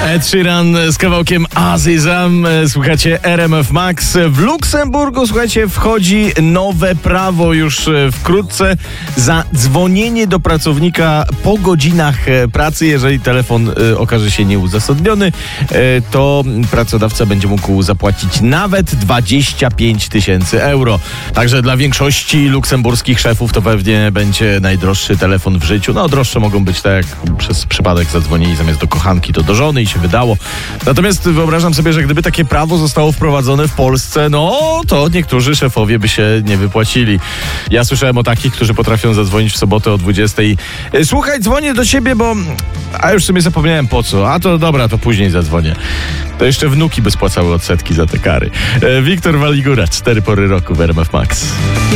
Ed Sheeran z kawałkiem Azizam. Słuchajcie, RMF Max. W Luksemburgu, słuchajcie, wchodzi nowe prawo już wkrótce. Za dzwonienie do pracownika po godzinach pracy, jeżeli telefon okaże się nieuzasadniony, to pracodawca będzie mógł zapłacić nawet 25 000 euro. Także dla większości luksemburskich szefów to pewnie będzie najdroższy telefon w życiu. No, droższe mogą być tak, jak przez przypadek zadzwonili zamiast do kochanki, to do żony i się wydało. Natomiast wyobrażam sobie, że gdyby takie prawo zostało wprowadzone w Polsce, no to niektórzy szefowie by się nie wypłacili. Ja słyszałem o takich, którzy potrafią zadzwonić w sobotę o 20. Słuchaj, dzwonię do ciebie, bo... A już sobie zapomniałem po co. A to dobra, to później zadzwonię. To jeszcze wnuki by spłacały odsetki za te kary. Wiktor Waligura, 4 pory roku w RMF Max.